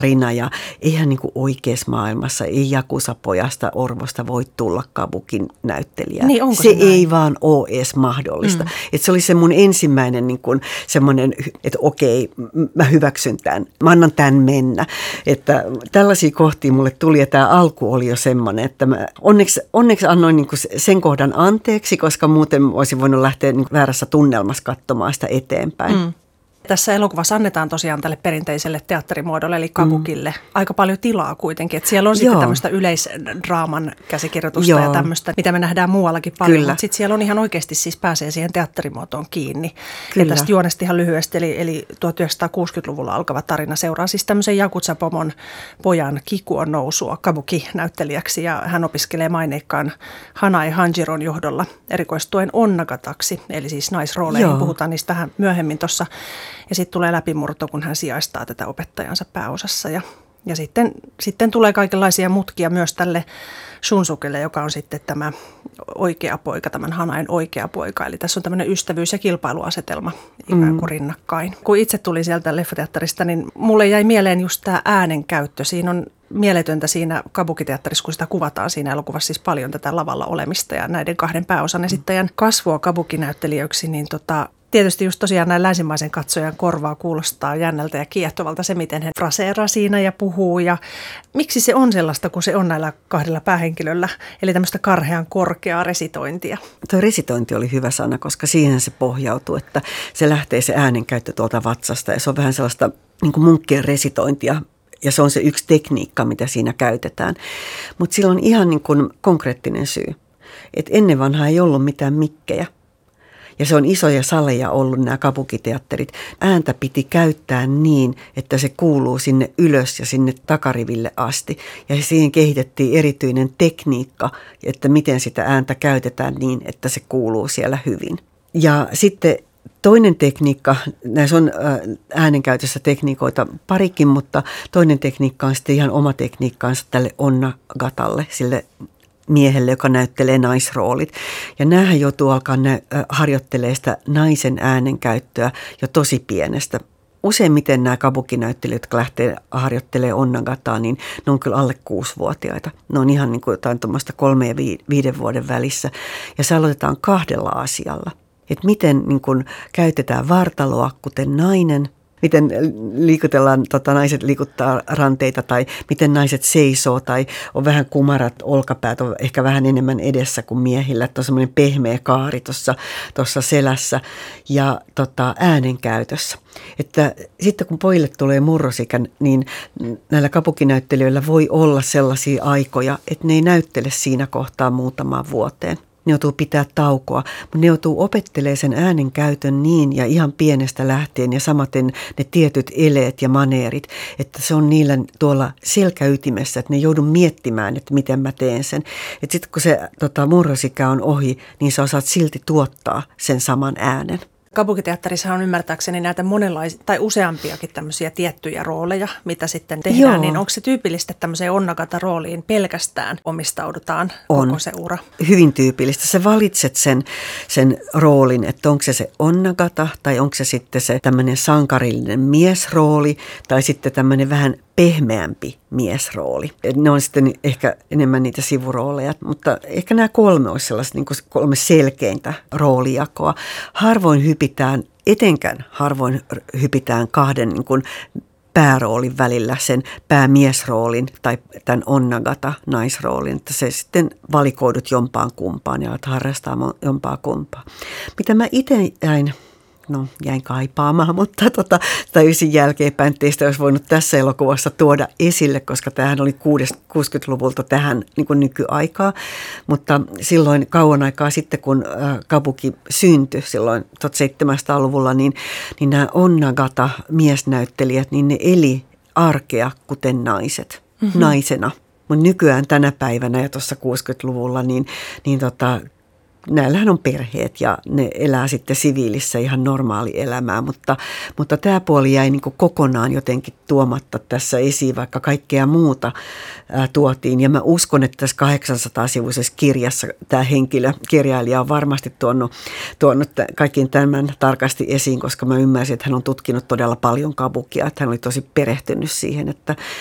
Rina, ja eihän niin kuin oikeassa maailmassa, ei Jakusa-pojasta Orvosta voi tulla kabukin näyttelijää. Niin, onko se se näin? ei vaan ole edes mahdollista. Että se oli se mun ensimmäinen niin kuin semmoinen, että okei, mä hyväksyn tämän, mä annan tämän mennä. Että tällaisia kohtia mulle tuli, ja tämä alku oli jo semmoinen, että mä onneksi annoin niin kuin sen kohdan anteeksi, koska muuten olisin voinut lähteä niin kuin väärässä tunnelmassa katsomaan sitä eteenpäin. Tässä elokuvassa annetaan tosiaan tälle perinteiselle teatterimuodolle, eli kabukille, aika paljon tilaa kuitenkin. Että siellä on sitten tämmöistä yleisdraaman käsikirjoitusta ja tämmöistä, mitä me nähdään muuallakin paljon. Mutta sitten siellä on ihan oikeasti siis pääsee siihen teatterimuotoon kiinni. Kyllä. Ja tästä juonesta ihan lyhyesti, eli 1960-luvulla alkava tarina seuraa siis tämmöisen Jakutsa-pomon pojan Kikuon nousua kabuki-näyttelijäksi. Ja hän opiskelee maineikkaan Hanae Hanjiron johdolla erikoistuen onnagataksi, eli siis naisrooleihin. Puhutaan niistä vähän myöhemmin tuossa. Ja sitten tulee läpimurto, kun hän sijaistaa tätä opettajansa pääosassa. Ja sitten tulee kaikenlaisia mutkia myös tälle Shunsukelle, joka on sitten tämä oikea poika, tämän Hanaen oikea poika. Eli tässä on tämmöinen ystävyys- ja kilpailuasetelma ikään kuin rinnakkain. Kun itse tuli sieltä leffateatterista, niin mulle jäi mieleen just tämä äänen käyttö. Siinä on mieletöntä siinä kabukiteatterissa, kun sitä kuvataan siinä elokuvassa siis paljon tätä lavalla olemista ja näiden kahden pääosan esittäjän kasvua kabukinäyttelijöiksi, niin tietysti just tosiaan näin länsimaisen katsojan korvaa kuulostaa jännältä ja kiehtovalta se, miten he fraseeraa siinä ja puhuu. Ja miksi se on sellaista, kun se on näillä kahdella päähenkilöllä, eli tämmöistä karhean korkeaa resitointia? Tuo resitointi oli hyvä sana, koska siihen se pohjautuu, että se lähtee se äänenkäyttö tuolta vatsasta ja se on vähän sellaista niin kuin munkkien resitointia. Ja se on se yksi tekniikka, mitä siinä käytetään. Mutta sillä on ihan niin kuin konkreettinen syy, että ennen vanhaa ei ollut mitään mikkejä. Ja se on isoja saleja ollut nämä kabukiteatterit. Ääntä piti käyttää niin, että se kuuluu sinne ylös ja sinne takariville asti. Ja siihen kehitettiin erityinen tekniikka, että miten sitä ääntä käytetään niin, että se kuuluu siellä hyvin. Ja sitten toinen tekniikka, näissä on äänenkäytössä tekniikoita parikin, mutta toinen tekniikka on sitten ihan oma tekniikkaansa tälle onnagatalle, sille miehelle, joka näyttelee naisroolit. Ja näähän joutuu alkaa harjoittelemaan sitä naisen äänenkäyttöä jo tosi pienestä. Useimmiten nämä kabukinäyttelijät, jotka lähtee harjoittelemaan onnagataa, niin ne on kyllä alle 6-vuotiaita. Ne on ihan niin kuin jotain tuommoista 3 ja 5 vuoden välissä. Ja se aloitetaan 2 asialla. Että miten niin kuin käytetään vartaloa, kuten nainen, miten liikutellaan, naiset liikuttaa ranteita tai miten naiset seisoo tai on vähän kumarat olkapäät, on ehkä vähän enemmän edessä kuin miehillä. Että on semmoinen pehmeä kaari tuossa selässä ja äänenkäytössä. Että sitten kun pojille tulee murrosikä, niin näillä kabukinäyttelijöillä voi olla sellaisia aikoja, että ne ei näyttele siinä kohtaa muutamaan vuoteen. Ne joutuu pitää taukoa, mutta ne joutuu opettelemaan sen äänen käytön niin ja ihan pienestä lähtien ja samaten ne tietyt eleet ja maneerit, että se on niillä tuolla selkäytimessä, että ne joudun miettimään, että miten mä teen sen. Että sitten kun se murrosikä on ohi, niin sä osaat silti tuottaa sen saman äänen. Kabukiteatterissa on ymmärtääkseni näitä monenlaisia tai useampiakin tämmöisiä tiettyjä rooleja, mitä sitten tehdään. Joo. Niin onko se tyypillistä, että tämmöiseen onnagata-rooliin pelkästään omistaudutaan koko se ura? Hyvin tyypillistä. Sä valitset sen roolin, että onko se onnagata tai onko se sitten se tämmöinen sankarillinen miesrooli tai sitten tämmöinen vähän pehmeämpi miesrooli. Ne on sitten ehkä enemmän niitä sivurooleja, mutta ehkä nämä 3 olisi sellaista niin kuin 3 selkeintä roolijakoa. Harvoin hypitään 2 niin kuin pääroolin välillä, sen päämiesroolin tai tämän onnagata naisroolin, että se sitten valikoidut jompaan kumpaan ja alat harrastaa jompaa kumpaa. Mitä mä itse jäin kaipaamaan, mutta täysin jälkeenpäin teistä olisi voinut tässä elokuvassa tuoda esille, koska tämähän oli 60-luvulta tähän niin kuin nykyaikaa, mutta silloin kauan aikaa sitten, kun kabuki syntyi silloin 1700-luvulla, niin nämä onnagata miesnäyttelijät, niin ne eli arkea kuten naiset, naisena. Mutta nykyään tänä päivänä ja tuossa 60-luvulla, niin näillähän on perheet ja ne elää sitten siviilissä ihan normaali elämää, mutta tämä puoli jäi niin kuin kokonaan jotenkin tuomatta tässä esiin, vaikka kaikkea muuta tuotiin. Ja mä uskon, että tässä 800-sivuisessa kirjassa tämä kirjailija on varmasti tuonut kaikkiin tämän tarkasti esiin, koska mä ymmärsin, että hän on tutkinut todella paljon kabukia, että hän oli tosi perehtynyt siihen, että